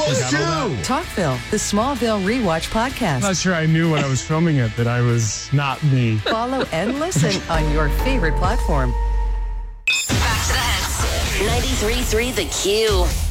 supposed to. Talkville, the Smallville Rewatch podcast. I'm not sure I knew when I was filming it that I was not me. Follow and listen on your favorite platform. Back to the hits. 93.3 The Q.